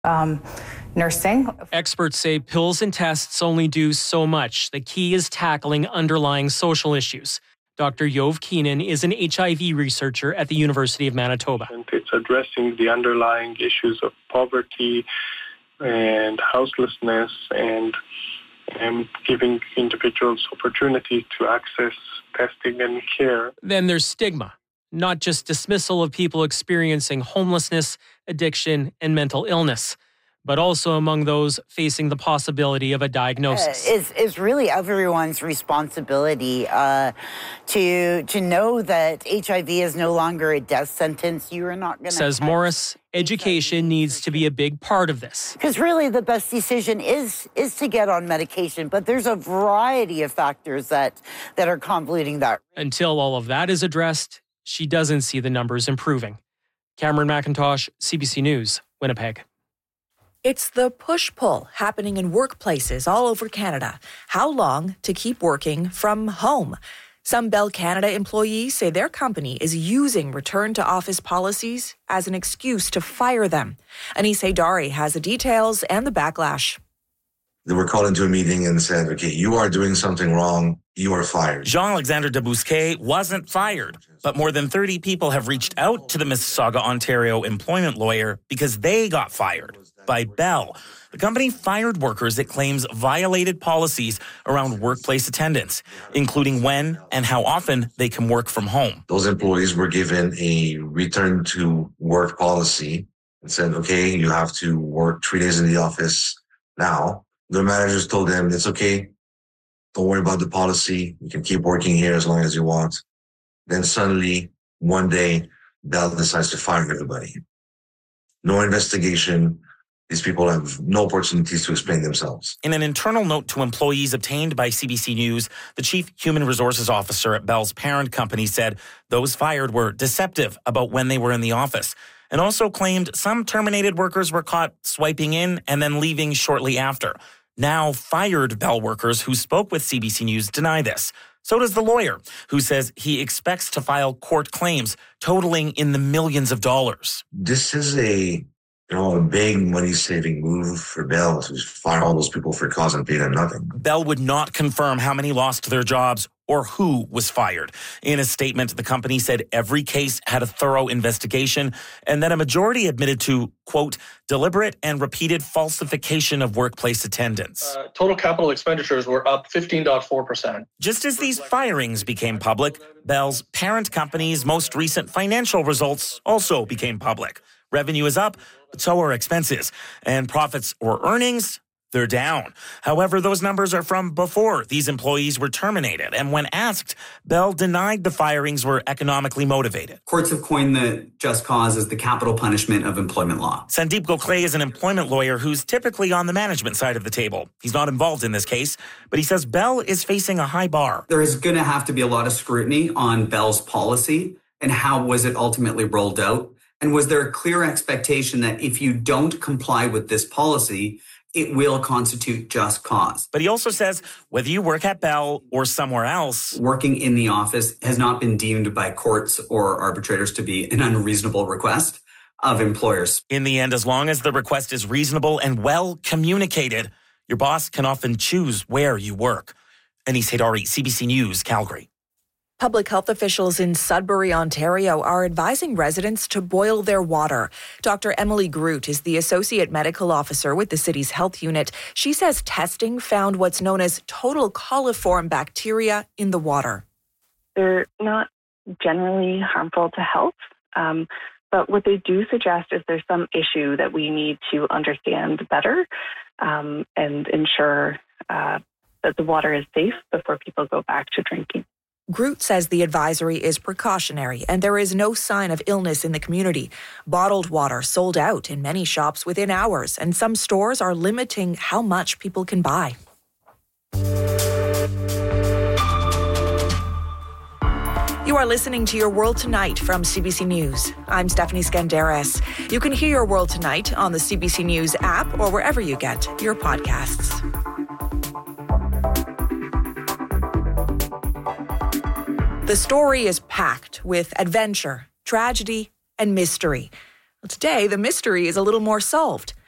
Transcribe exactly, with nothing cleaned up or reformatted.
Um, nursing. Experts say pills and tests only do so much. The key is tackling underlying social issues. Doctor Yov Keenan is an H I V researcher at the University of Manitoba. And it's addressing the underlying issues of poverty and houselessness and, and giving individuals opportunity to access testing and care. Then there's stigma, not just dismissal of people experiencing homelessness, addiction, and mental illness, but also among those facing the possibility of a diagnosis. Uh, it's, it's really everyone's responsibility uh, to to know that H I V is no longer a death sentence. You are not going to... Says Morris, education needs to be a big part of this. Because really the best decision is is to get on medication, but there's a variety of factors that, that are convoluting that. Until all of that is addressed, she doesn't see the numbers improving. Cameron McIntosh, C B C News, Winnipeg. It's the push-pull happening in workplaces all over Canada. How long to keep working from home? Some Bell Canada employees say their company is using return-to-office policies as an excuse to fire them. Anis Haydari has the details and the backlash. They were called into a meeting and said, okay, you are doing something wrong. You are fired. Jean-Alexandre Debousquet wasn't fired, but more than thirty people have reached out to the Mississauga, Ontario employment lawyer because they got fired by Bell. The company fired workers it claims violated policies around workplace attendance, including when and how often they can work from home. Those employees were given a return to work policy and said, okay, you have to work three days in the office now. Their managers told them, it's okay. Don't worry about the policy. You can keep working here as long as you want. Then suddenly, one day, Bell decides to fire everybody. No investigation. These people have no opportunities to explain themselves. In an internal note to employees obtained by C B C News, the chief human resources officer at Bell's parent company said those fired were deceptive about when they were in the office, and also claimed some terminated workers were caught swiping in and then leaving shortly after. Now fired Bell workers who spoke with C B C News deny this. So does the lawyer, who says he expects to file court claims totaling in the millions of dollars. This is a You know, a big money-saving move for Bell to fire all those people for cause and pay them nothing. Bell would not confirm how many lost their jobs or who was fired. In a statement, the company said every case had a thorough investigation and that a majority admitted to, quote, deliberate and repeated falsification of workplace attendance. Uh, total capital expenditures were up fifteen point four percent. Just as these firings became public, Bell's parent company's most recent financial results also became public. Revenue is up, but so are expenses. And profits or earnings, they're down. However, those numbers are from before these employees were terminated. And when asked, Bell denied the firings were economically motivated. Courts have coined the just cause as the capital punishment of employment law. Sandeep Gokhale is an employment lawyer who's typically on the management side of the table. He's not involved in this case, but he says Bell is facing a high bar. There is going to have to be a lot of scrutiny on Bell's policy and how was it ultimately rolled out. And was there a clear expectation that if you don't comply with this policy, it will constitute just cause? But he also says whether you work at Bell or somewhere else, working in the office has not been deemed by courts or arbitrators to be an unreasonable request of employers. In the end, as long as the request is reasonable and well communicated, your boss can often choose where you work. Anis Haydari, C B C News, Calgary. Public health officials in Sudbury, Ontario are advising residents to boil their water. Doctor Emily Groot is the Associate Medical Officer with the city's health unit. She says testing found what's known as total coliform bacteria in the water. They're not generally harmful to health, um, but what they do suggest is there's some issue that we need to understand better um, and ensure uh, that the water is safe before people go back to drinking. Groot says the advisory is precautionary and there is no sign of illness in the community. Bottled water sold out in many shops within hours, and some stores are limiting how much people can buy. You are listening to Your World Tonight from C B C News. I'm Stephanie Skandaris. You can hear Your World Tonight on the C B C News app or wherever you get your podcasts. The story is packed with adventure, tragedy, and mystery. Well, today, the mystery is a little more solved.